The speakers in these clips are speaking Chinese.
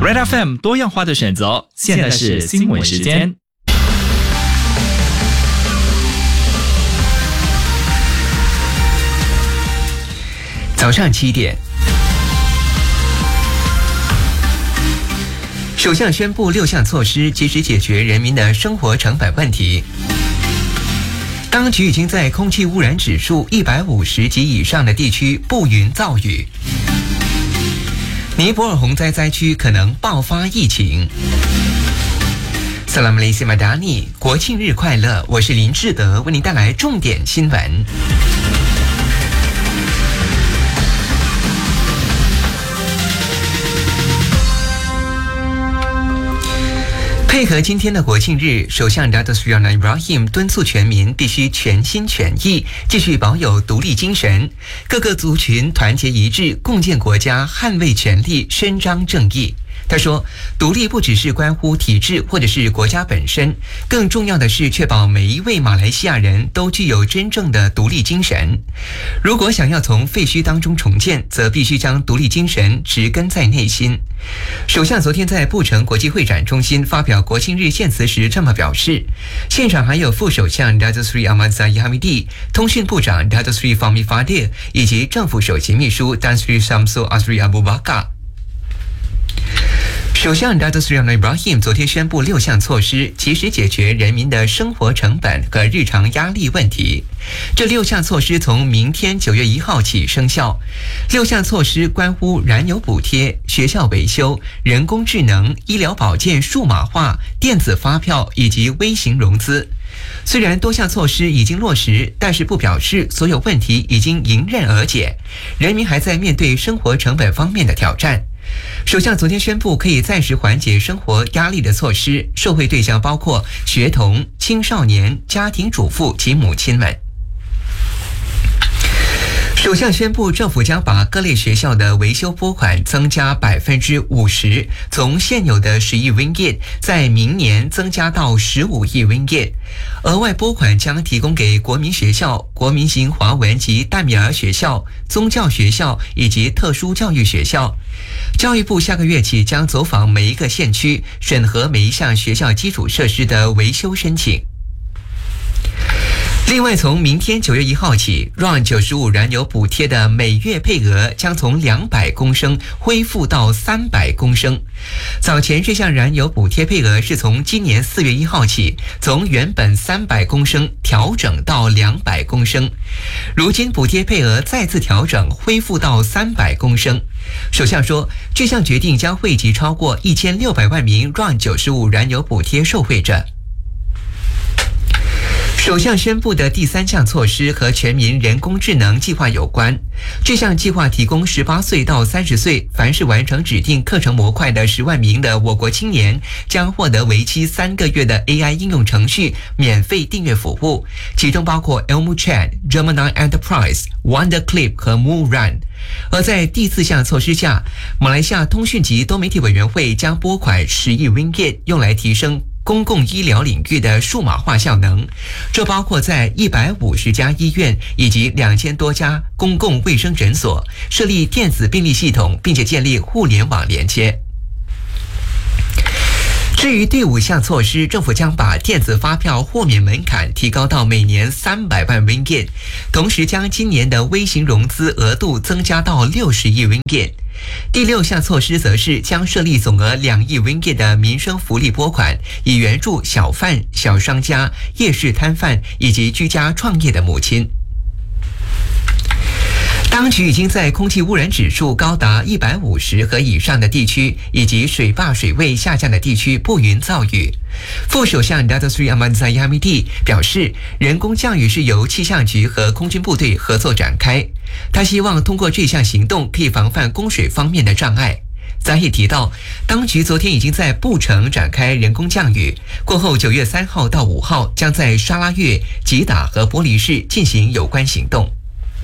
Red FM 多样化的选择，现在是新闻时间。 早上7点，首相宣布6项措施，及时解决人民的生活成本问题。当局已经在空气污染指数150级以上的地区布云造雨。尼泊尔洪灾灾区可能爆发疫情。Salam alaikum madani， 国庆日快乐！我是林志德，为您带来重点新闻。配合今天的国庆日，首相 Datuk Seri Anwar Ibrahim 敦促全民必须全心全意，继续保有独立精神，各个族群团结一致，共建国家，捍卫权利，伸张正义。他说，独立不只是关乎体制或者是国家本身，更重要的是确保每一位马来西亚人都具有真正的独立精神。如果想要从废墟当中重建，则必须将独立精神植根在内心。首相昨天在布城国际会展中心发表国庆日献词时这么表示，现场还有副首相 Datuk Seri Ahmad Zahid Hamidi、 通讯部长 Datuk Seri Fahmi Fadil 以及政府首席秘书 Tan Sri Syamsul Azri Abu Bakar。首相 Datuk Seri Anwar Ibrahim 昨天宣布6项措施，及时解决人民的生活成本和日常压力问题。这6项措施从明天9月1号起生效。6项措施关乎燃油补贴、学校维修、人工智能、医疗保健数码化、电子发票以及微型融资。虽然多项措施已经落实，但是不表示所有问题已经迎刃而解，人民还在面对生活成本方面的挑战。首相昨天宣布可以暂时缓解生活压力的措施，受惠对象包括学童、青少年、家庭主妇及母亲们。首相宣布，政府将把各类学校的维修拨款增加50%，从现有的10亿 ringgit 在明年增加到15亿 ringgit。额外拨款将提供给国民学校、国民型华文及淡米尔学校、宗教学校以及特殊教育学校。教育部下个月起将走访每一个县区，审核每一项学校基础设施的维修申请。另外，从明天9月1号起 ，RON 95燃油补贴的每月配额将从200公升恢复到300公升。早前这项燃油补贴配额是从今年4月1号起，从原本300公升调整到200公升。如今补贴配额再次调整，恢复到300公升。首相说，这项决定将惠及超过1600万名 RON 95燃油补贴受惠者。首相宣布的第3项措施和全民人工智能计划有关。这项计划提供18岁到30岁，凡是完成指定课程模块的10万名的我国青年，将获得为期3个月的 AI 应用程序免费订阅服务，其中包括 Ilmu Chat、Gemini Enterprise、WonderClip 和 MooRun。而在第4项措施下，马来西亚通讯及多媒体委员会将拨款10亿 ringgit 用来提升公共医疗领域的数码化效能，这包括在150家医院以及2000多家公共卫生诊所设立电子病历系统，并且建立互联网连接。至于第5项措施，政府将把电子发票豁免门槛提高到每年300万 ringgit， 同时将今年的微型融资额度增加到60亿 ringgit。第6项措施则是将设立总额2亿 ringgit 的民生福利拨款，以援助小贩、小商家、夜市摊贩以及居家创业的母亲。当局已经在空气污染指数高达150和以上的地区，以及水坝水位下降的地区布云造雨。副首相 Datuk Seri Ahmad Zahid Hamidi 表示，人工降雨是由气象局和空军部队合作展开。他希望通过这项行动可以防范供水方面的障碍。Zahid 提到，当局昨天已经在布城展开人工降雨，过后9月3号到5号将在沙拉越、吉打和玻璃市进行有关行动。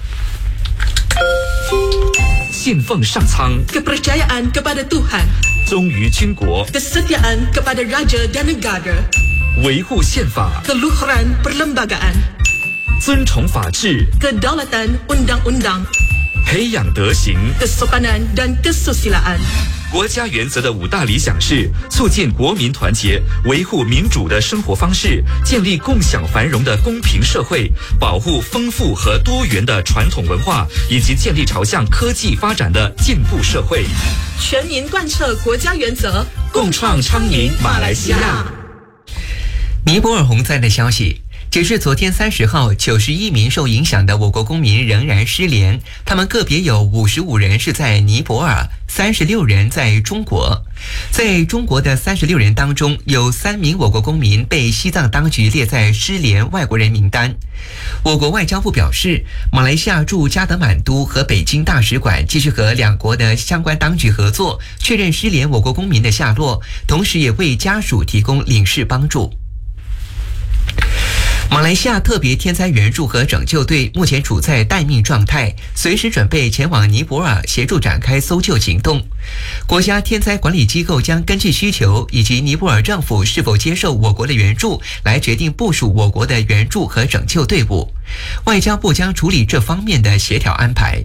信奉上苍 kepercayaan kepada Tuhan 忠于军国 kesetiaan kepada raja dan negara 维护宪法 keluhuran perlembagaan 尊崇法治 kedaulatan undang-undang 培养德行。 kesopanan dan kesusilaan. 国家原则的5大理想是促进国民团结，维护民主的生活方式，建立共享繁荣的公平社会，保护丰富和多元的传统文化，以及建立朝向科技发展的进步社会。 全民贯彻国家原则， 共创昌明马来西亚。 尼泊尔洪灾的消息。截至昨天30号，91名受影响的我国公民仍然失联，他们个别有55人是在尼泊尔，36人在中国。在中国的36人当中，有3名我国公民被西藏当局列在失联外国人名单。我国外交部表示，马来西亚驻加德满都和北京大使馆继续和两国的相关当局合作，确认失联我国公民的下落，同时也为家属提供领事帮助。马来西亚特别天灾援助和拯救队目前处在待命状态，随时准备前往尼泊尔协助展开搜救行动。国家天灾管理机构将根据需求以及尼泊尔政府是否接受我国的援助，来决定部署我国的援助和拯救队伍。外交部将处理这方面的协调安排。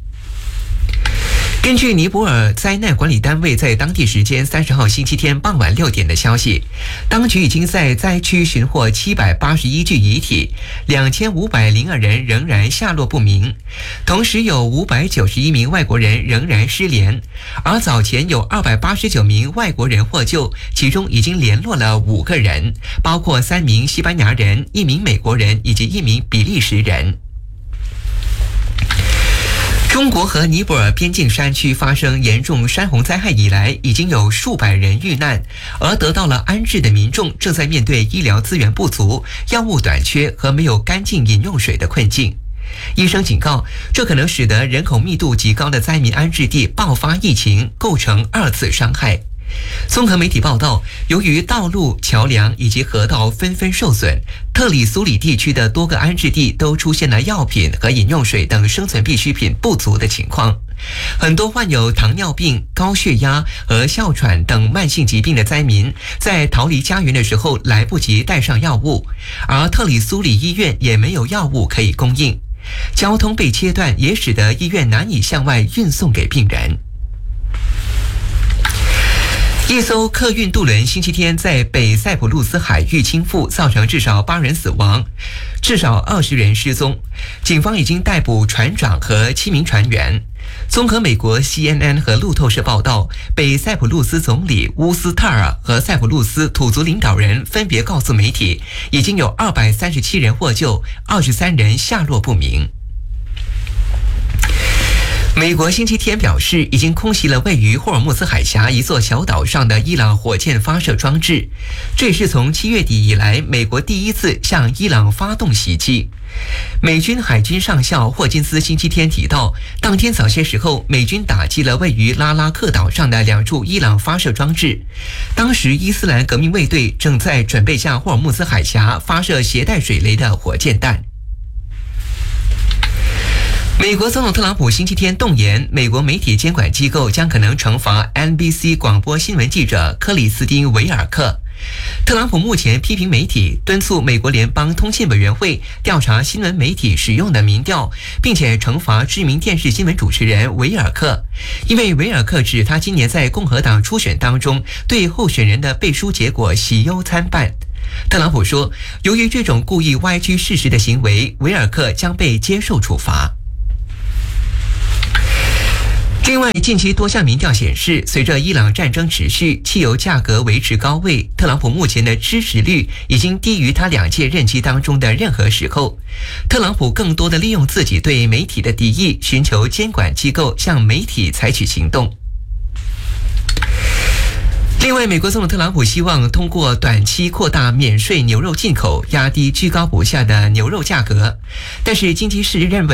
根据尼泊尔灾难管理单位在当地时间30号星期天傍晚6点的消息，当局已经在灾区寻获781具遗体，2502人仍然下落不明，同时有591名外国人仍然失联，而早前有289名外国人获救，其中已经联络了5个人，包括3名西班牙人、1名美国人以及1名比利时人。中国和尼泊尔边境山区发生严重山洪灾害以来，已经有数百人遇难，而得到了安置的民众正在面对医疗资源不足、药物短缺和没有干净饮用水的困境。医生警告，这可能使得人口密度极高的灾民安置地爆发疫情，构成2次伤害。综合媒体报道，由于道路、桥梁以及河道纷纷受损，特里苏里地区的多个安置地都出现了药品和饮用水等生存必需品不足的情况。很多患有糖尿病、高血压和哮喘等慢性疾病的灾民，在逃离家园的时候来不及带上药物，而特里苏里医院也没有药物可以供应。交通被切断，也使得医院难以向外运送给病人。一艘客运渡轮星期天在北塞浦路斯海域倾覆，造成至少8人死亡，至少20人失踪。警方已经逮捕船长和7名船员。综合美国 CNN 和路透社报道，北塞浦路斯总理乌斯特尔和塞浦路斯土族领导人分别告诉媒体，已经有237人获救，23人下落不明。美国星期天表示，已经空袭了位于霍尔木兹海峡一座小岛上的伊朗火箭发射装置。这也是从7月底以来，美国第一次向伊朗发动袭击。美军海军上校霍金斯星期天提到，当天早些时候，美军打击了位于拉拉克岛上的2处伊朗发射装置。当时，伊斯兰革命卫队正在准备向霍尔木兹海峡发射携带水雷的火箭弹。美国总统特朗普星期天动言，美国媒体监管机构将可能惩罚 NBC 广播新闻记者克里斯汀·维尔克。特朗普目前批评媒体，敦促美国联邦通信委员会调查新闻媒体使用的民调，并且惩罚知名电视新闻主持人维尔克，因为维尔克指他今年在共和党初选当中对候选人的背书结果喜忧参半。特朗普说，由于这种故意歪曲事实的行为，维尔克将被接受处罚。另外，近期多项民调显示，随着伊朗战争持续，汽油价格维持高位，特朗普目前的支持率已经低于他2届任期当中的任何时候。特朗普更多的利用自己对媒体的敌意，寻求监管机构向媒体采取行动。另外，美国总统特朗普希望通过短期扩大免税牛肉进口，压低居高不下的牛肉价格，但是经济师认为